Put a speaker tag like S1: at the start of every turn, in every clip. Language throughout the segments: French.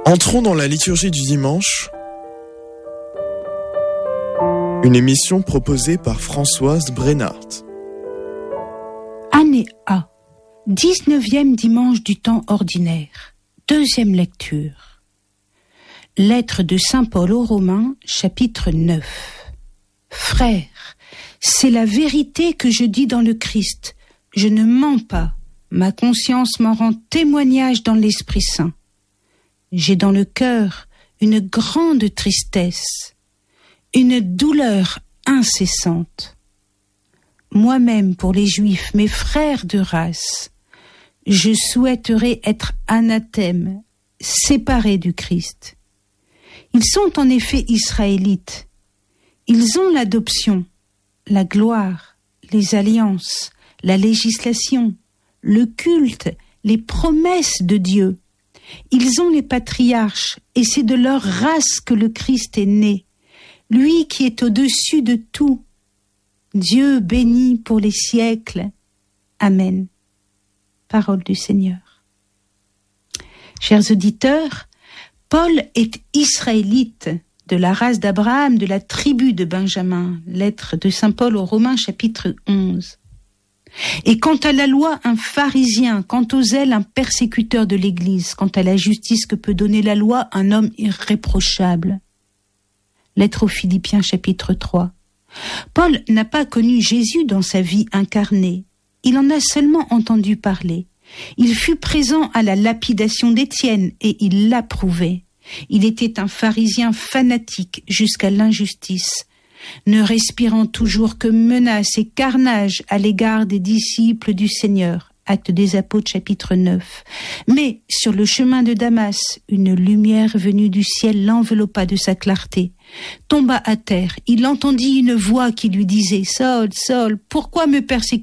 S1: Entrons dans la liturgie du dimanche, une émission proposée par Françoise Brennart.
S2: Année A, 19e dimanche du temps ordinaire, deuxième lecture. Lettre de Saint Paul aux Romains, chapitre 9. Frères, c'est la vérité que je dis dans le Christ, je ne mens pas, ma conscience m'en rend témoignage dans l'Esprit Saint. J'ai dans le cœur une grande tristesse, une douleur incessante. Moi-même, pour les Juifs, mes frères de race, je souhaiterais être anathème, séparé du Christ. Ils sont en effet israélites. Ils ont l'adoption, la gloire, les alliances, la législation, le culte, les promesses de Dieu. Ils ont les patriarches, et c'est de leur race que le Christ est né, lui qui est au-dessus de tout. Dieu béni pour les siècles. Amen. Parole du Seigneur. Chers auditeurs, Paul est israélite, de la race d'Abraham, de la tribu de Benjamin. Lettre de Saint Paul aux Romains, chapitre 11. Et quant à la loi, un pharisien, quant aux zèles, un persécuteur de l'Église, quant à la justice que peut donner la loi, un homme irréprochable. Lettre aux Philippiens, chapitre 3. Paul n'a pas connu Jésus dans sa vie incarnée. Il en a seulement entendu parler. Il fut présent à la lapidation d'Étienne et il l'approuvait. Il était un pharisien fanatique jusqu'à l'injustice, ne respirant toujours que menaces et carnage à l'égard des disciples du Seigneur. Actes des Apôtres, chapitre 9. Mais, sur le chemin de Damas, une lumière venue du ciel l'enveloppa de sa clarté. Tomba à terre, il entendit une voix qui lui disait « Saul, Saul, pourquoi me persécutes-tu » ?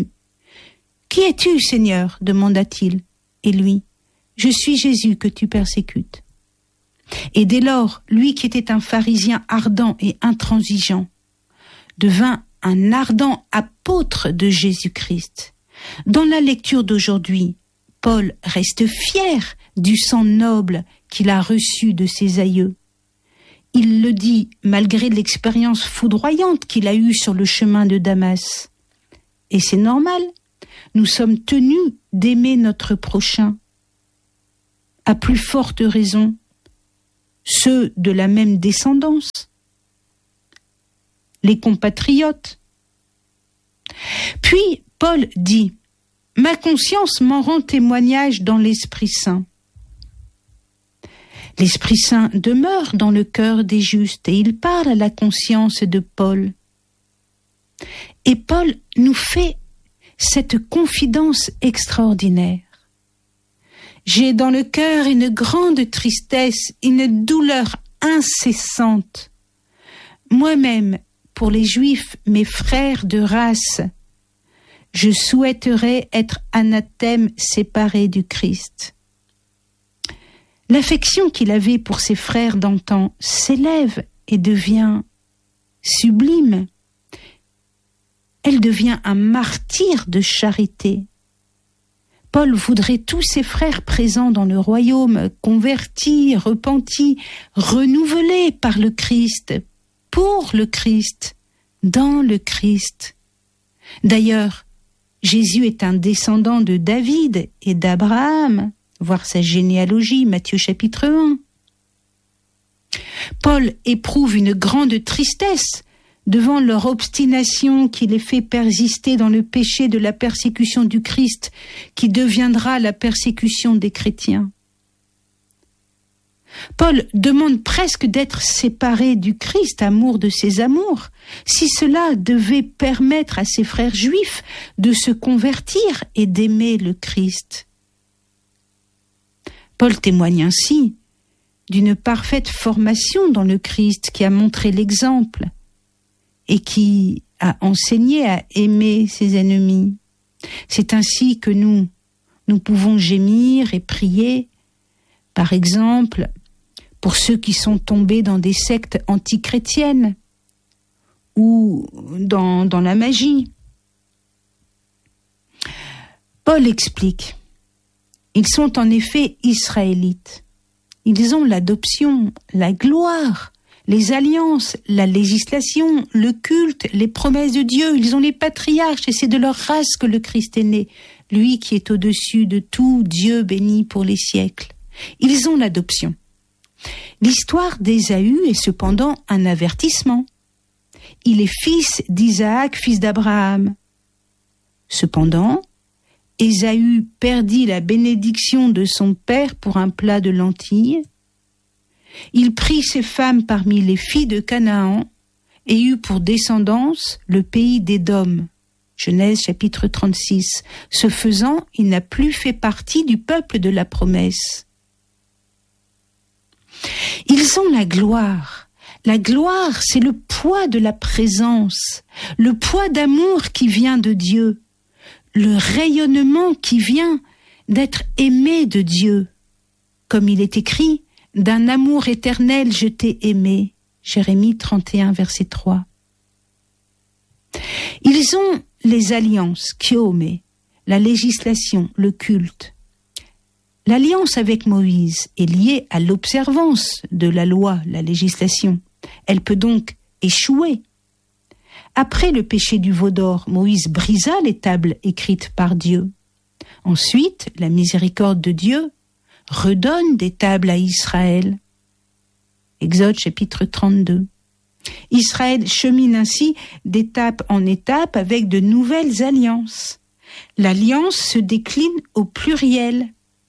S2: « Qui es-tu, Seigneur » demanda-t-il. Et lui « Je suis Jésus que tu persécutes. » Et dès lors, lui qui était un pharisien ardent et intransigeant, devint un ardent apôtre de Jésus-Christ. Dans la lecture d'aujourd'hui, Paul reste fier du sang noble qu'il a reçu de ses aïeux. Il le dit malgré l'expérience foudroyante qu'il a eue sur le chemin de Damas. Et c'est normal, nous sommes tenus d'aimer notre prochain. À plus forte raison, ceux de la même descendance, les compatriotes. Puis Paul dit « Ma conscience m'en rend témoignage dans l'Esprit Saint ». L'Esprit Saint demeure dans le cœur des justes et il parle à la conscience de Paul. Et Paul nous fait cette confidence extraordinaire. J'ai dans le cœur une grande tristesse, une douleur incessante. Moi-même, pour les Juifs, mes frères de race, je souhaiterais être anathème séparé du Christ. L'affection qu'il avait pour ses frères d'antan s'élève et devient sublime. Elle devient un martyr de charité. Paul voudrait tous ses frères présents dans le royaume, convertis, repentis, renouvelés par le Christ, pour le Christ, dans le Christ. D'ailleurs, Jésus est un descendant de David et d'Abraham, voir sa généalogie, Matthieu chapitre 1. Paul éprouve une grande tristesse devant leur obstination qui les fait persister dans le péché de la persécution du Christ, qui deviendra la persécution des chrétiens. Paul demande presque d'être séparé du Christ, amour de ses amours, si cela devait permettre à ses frères juifs de se convertir et d'aimer le Christ. Paul témoigne ainsi d'une parfaite formation dans le Christ qui a montré l'exemple et qui a enseigné à aimer ses ennemis. C'est ainsi que nous pouvons gémir et prier, par exemple, pour ceux qui sont tombés dans des sectes antichrétiennes ou dans la magie. Paul explique, ils sont en effet israélites. Ils ont l'adoption, la gloire, les alliances, la législation, le culte, les promesses de Dieu. Ils ont les patriarches et c'est de leur race que le Christ est né, lui qui est au-dessus de tout, Dieu béni pour les siècles. Ils ont l'adoption. L'histoire d'Ésaü est cependant un avertissement. Il est fils d'Isaac, fils d'Abraham. Cependant, Ésaü perdit la bénédiction de son père pour un plat de lentilles. Il prit ses femmes parmi les filles de Canaan et eut pour descendance le pays d'Édom. Genèse chapitre 36. Ce faisant, il n'a plus fait partie du peuple de la promesse. Ils ont la gloire. La gloire, c'est le poids de la présence, le poids d'amour qui vient de Dieu, le rayonnement qui vient d'être aimé de Dieu. Comme il est écrit, d'un amour éternel je t'ai aimé. Jérémie 31, verset 3. Ils ont les alliances, Kyomé, la législation, le culte. L'alliance avec Moïse est liée à l'observance de la loi, la législation. Elle peut donc échouer. Après le péché du veau d'or, Moïse brisa les tables écrites par Dieu. Ensuite, la miséricorde de Dieu redonne des tables à Israël. Exode chapitre 32. Israël chemine ainsi d'étape en étape avec de nouvelles alliances. L'alliance se décline au pluriel.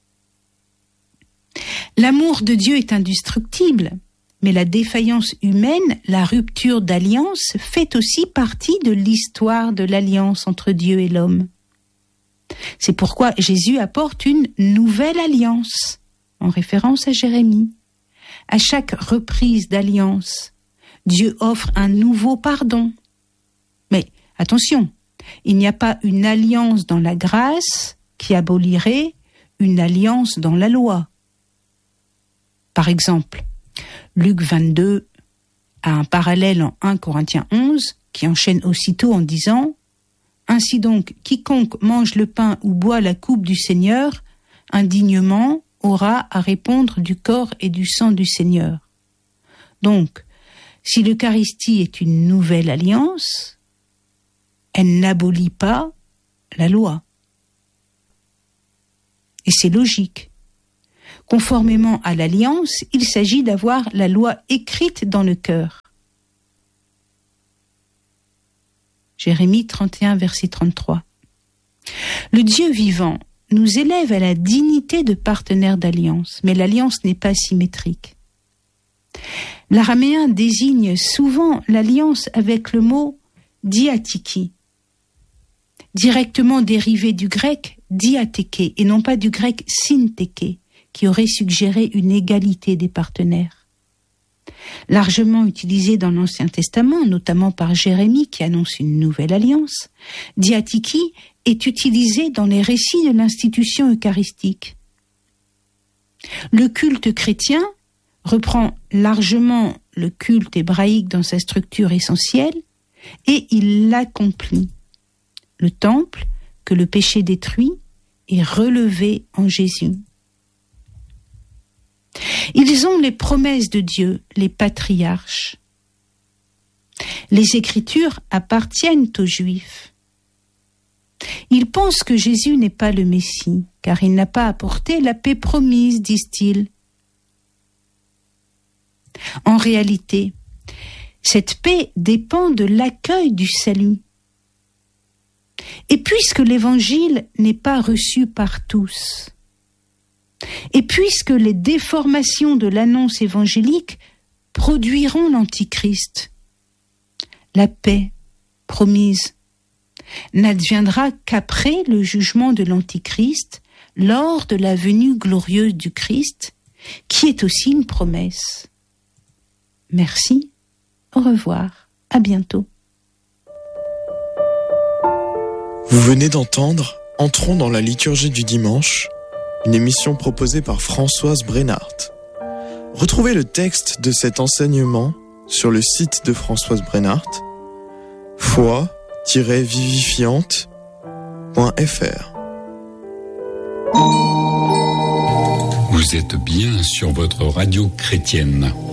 S2: L'amour de Dieu est indestructible, mais la défaillance humaine, la rupture d'alliance, fait aussi partie de l'histoire de l'alliance entre Dieu et l'homme. C'est pourquoi Jésus apporte une nouvelle alliance, en référence à Jérémie. À chaque reprise d'alliance, Dieu offre un nouveau pardon. Mais attention, il n'y a pas une alliance dans la grâce qui abolirait une alliance dans la loi. Par exemple, Luc 22 a un parallèle en 1 Corinthiens 11 qui enchaîne aussitôt en disant « Ainsi donc, quiconque mange le pain ou boit la coupe du Seigneur, indignement aura à répondre du corps et du sang du Seigneur. » Donc, si l'Eucharistie est une nouvelle alliance, elle n'abolit pas la loi. Et c'est logique. Conformément à l'alliance, il s'agit d'avoir la loi écrite dans le cœur. Jérémie 31, verset 33. Le Dieu vivant nous élève à la dignité de partenaire d'alliance, mais l'alliance n'est pas symétrique. L'araméen désigne souvent l'alliance avec le mot diathiki, directement dérivé du grec diatheke et non pas du grec syntheke, qui aurait suggéré une égalité des partenaires. Largement utilisé dans l'Ancien Testament, notamment par Jérémie qui annonce une nouvelle alliance, diathiki est utilisé dans les récits de l'institution eucharistique. Le culte chrétien reprend largement le culte hébraïque dans sa structure essentielle et il l'accomplit. Le temple, que le péché détruit, est relevé en Jésus. Ils ont les promesses de Dieu, les patriarches. Les Écritures appartiennent aux Juifs. Ils pensent que Jésus n'est pas le Messie, car il n'a pas apporté la paix promise, disent-ils. En réalité, cette paix dépend de l'accueil du salut. Et puisque l'Évangile n'est pas reçu par tous, et puisque les déformations de l'annonce évangélique produiront l'Antichrist, la paix promise n'adviendra qu'après le jugement de l'Antichrist, lors de la venue glorieuse du Christ, qui est aussi une promesse. Merci, au revoir, à bientôt.
S1: Vous venez d'entendre Entrons dans la liturgie du dimanche, une émission proposée par Françoise Brennart. Retrouvez le texte de cet enseignement sur le site de Françoise Brennart, foi-vivifiante.fr.
S3: Vous êtes bien sur votre radio chrétienne.